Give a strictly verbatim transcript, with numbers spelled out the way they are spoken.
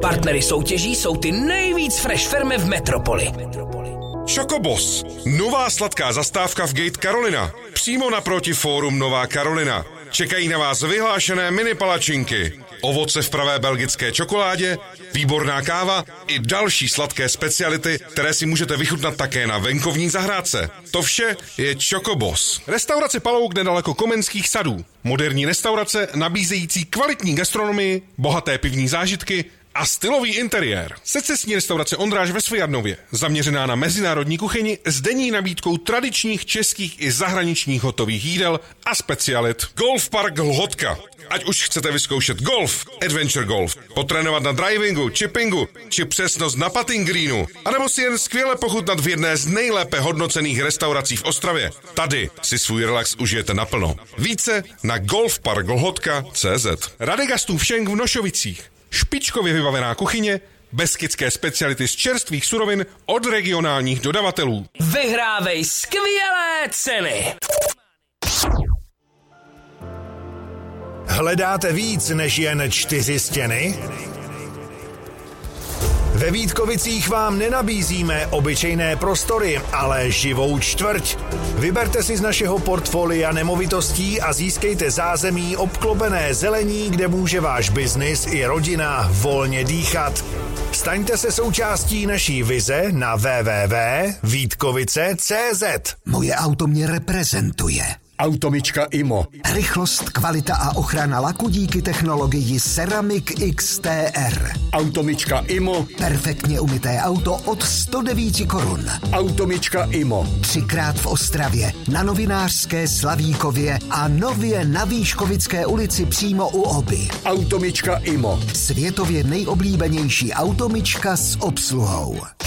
Partnery soutěží jsou ty nejvíc fresh firmy v metropoli. Chocobos. Nová sladká zastávka v Gate Carolina. Přímo naproti Fórum Nová Karolina. Čekají na vás vyhlášené mini palačinky, ovoce v pravé belgické čokoládě, výborná káva i další sladké speciality, které si můžete vychutnat také na venkovní zahrádce. To vše je Chocobos. Restaurace Palouk nedaleko Komenských sadů. Moderní restaurace nabízející kvalitní gastronomii, bohaté pivní zážitky a stylový interiér. Secesní restaurace Ondráž ve Svojadnově, zaměřená na mezinárodní kuchyni s denní nabídkou tradičních českých i zahraničních hotových jídel a specialit. Golf Park Lhotka. Ať už chcete vyzkoušet golf, adventure golf, potrénovat na drivingu, chippingu, či přesnost na putting greenu, anebo si jen skvěle pochutnat v jedné z nejlépe hodnocených restaurací v Ostravě. Tady si svůj relax užijete naplno. Více na golfpark lhotka tečka cé zet. Radegastův Šenk v Nošovicích. Špičkově vybavená kuchyně, beskydské speciality z čerstvých surovin od regionálních dodavatelů. Vyhrávej skvělé ceny! Hledáte víc než jen čtyři stěny? Ve Vítkovicích vám nenabízíme obyčejné prostory, ale živou čtvrť. Vyberte si z našeho portfolia nemovitostí a získejte zázemí obklopené zelení, kde může váš biznis i rodina volně dýchat. Staňte se součástí naší vize na w w w tečka vítkovice tečka cé zet. Moje auto mě reprezentuje. Automička Imo. Rychlost, kvalita a ochrana laku díky technologii Ceramic X T R. Automička Imo. Perfektně umyté auto od sto devět korun. Automička Imo. Třikrát v Ostravě, na Novinářské, Slavíkově a nově na Výškovické ulici přímo u Oby. Automička Imo. Světově nejoblíbenější automička s obsluhou.